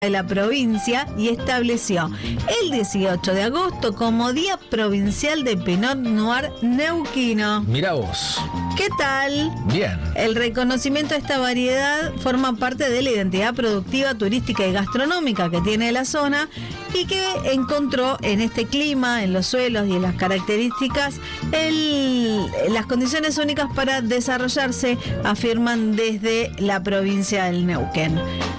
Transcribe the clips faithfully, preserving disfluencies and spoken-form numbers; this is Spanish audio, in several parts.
de la provincia y estableció el dieciocho de agosto como Día Provincial de Pinot Noir neuquino. Mira vos. ¿Qué tal? Bien. El reconocimiento de esta variedad forma parte de la identidad productiva, turística y gastronómica que tiene la zona y que encontró en este clima, en los suelos y en las características, el, las condiciones únicas para desarrollarse, afirman desde la provincia del Neuquén.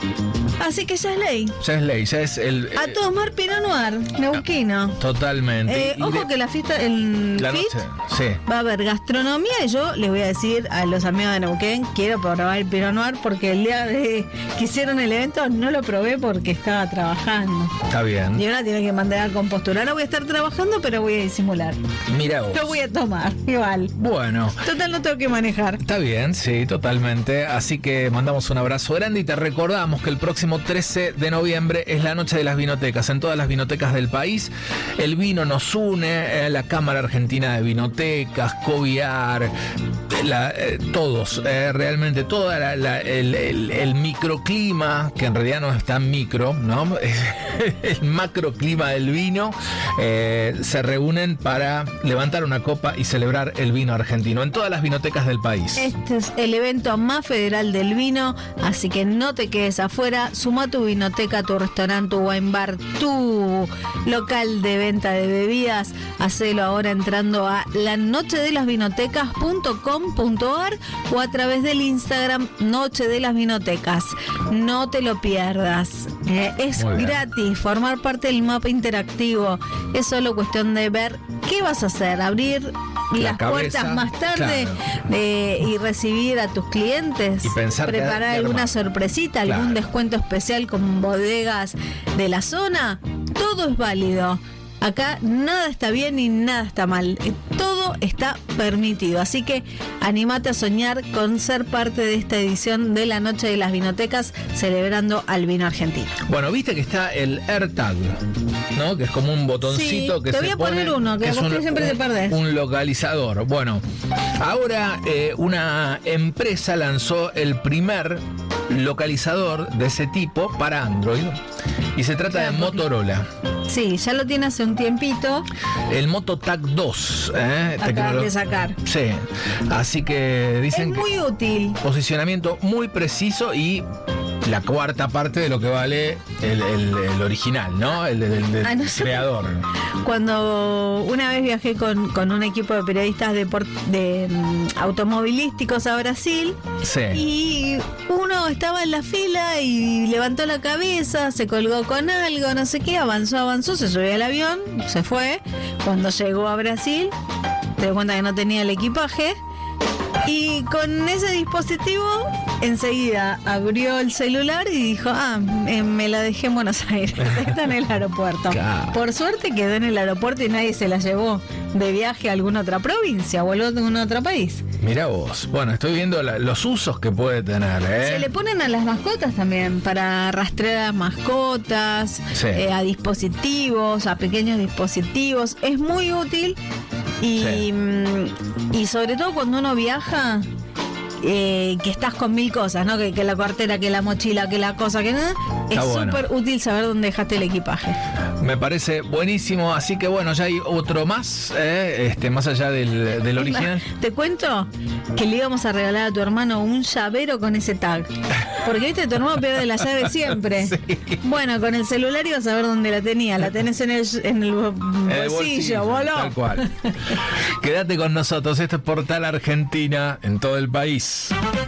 Así que ya es ley. Ya es ley, ya es el... A eh, tomar Pinot Noir, neuquino. Totalmente. Eh, Y ojo de- que la fiesta, el la F I T, noche, sí. va a haber gastronomía y yo les voy a decir a los amigos de Neuquén, quiero probar el Pinot Noir porque el día de que hicieron el evento no lo probé porque estaba trabajando. Está bien. Y ahora tiene que mantener compostura. Ahora voy a estar trabajando, pero voy a disimular. Mira vos. Lo voy a tomar, igual. Bueno. Total, no tengo que manejar. Está bien, sí, totalmente. Así que mandamos un abrazo grande y te recordamos que el próximo trece de noviembre es la noche de las vinotecas. En todas las vinotecas del país, el vino nos une, eh, la Cámara Argentina de Vinotecas, Coviar, la, eh, todos, eh, realmente todo la, la, el, el, el microclima, que en realidad no es tan micro, ¿no? El macroclima del vino, eh, se reúnen para levantar una copa y celebrar el vino argentino en todas las vinotecas del país. Este es el evento más federal del vino, así que no te quedes afuera. Suma tu vinoteca, tu restaurante, tu wine bar, tu local de venta de bebidas. Hacelo ahora entrando a la noche de las vinotecas punto com punto a r o a través del Instagram Noche de las Vinotecas. No te lo pierdas. Eh, es Muy bien. gratis formar parte del mapa interactivo. Es solo cuestión de ver qué vas a hacer. Abrir La las cabeza, puertas más tarde, claro. eh, y recibir a tus clientes, Y pensar qué- preparar qué alguna armar. sorpresita, algún Claro. descuento especial con bodegas de la zona, todo es válido. Acá nada está bien y nada está mal. Eh, Todo está permitido. Así que anímate a soñar con ser parte de esta edición de la Noche de las Vinotecas, celebrando al vino argentino. Bueno, viste que está el AirTag, ¿no? Que es como un botoncito Sí, que te se voy a pone, poner uno, que es vos siempre te perdés. un localizador. Bueno, ahora eh, una empresa lanzó el primer localizador de ese tipo para Android y se trata Claro, de porque- Motorola. Sí, ya lo tiene hace un tiempito. El Moto Tag dos, ¿eh? Acaban Tecnolo- de sacar. Sí, así que Es dicen que muy útil. posicionamiento muy preciso y la cuarta parte de lo que vale el, el- el original, ¿no? El, el- el Ah, no sé. creador. Cuando una vez viajé con, con un equipo de periodistas de, por- de mm, automovilísticos a Brasil Sí. y uno estaba en la fila y levantó la cabeza, se colgó con algo, no sé qué, avanzó, avanzó, se subió al avión, se fue. Cuando llegó a Brasil, se dio cuenta que no tenía el equipaje y con ese dispositivo enseguida abrió el celular y dijo, ah, eh, me la dejé en Buenos Aires, está en el aeropuerto. Claro. Por suerte quedó en el aeropuerto y nadie se la llevó de viaje a alguna otra provincia o a algún otro país. Mira vos. Bueno, estoy viendo la- los usos que puede tener, ¿eh? Se le ponen a las mascotas también para rastrear a mascotas, Sí. eh, a dispositivos, a pequeños dispositivos. Es muy útil y, Sí. mm, y sobre todo cuando uno viaja, eh, que estás con mil cosas, ¿no? Que, que la cartera, que la mochila, que la cosa, que nada. Es Está bueno. súper útil saber dónde dejaste el equipaje. Me parece buenísimo. Así que bueno, ya hay otro más, ¿eh? Este, más allá del, del original. Te cuento que le íbamos a regalar a tu hermano un llavero con ese tag. Porque viste, tu hermano pierde la llave siempre. Sí. Bueno, con el celular ibas a ver dónde la tenía. La tenés en el, en el bo- El bolsillo, boludo. Tal cual. Quédate con nosotros. Esto es Portal Argentina en todo el país.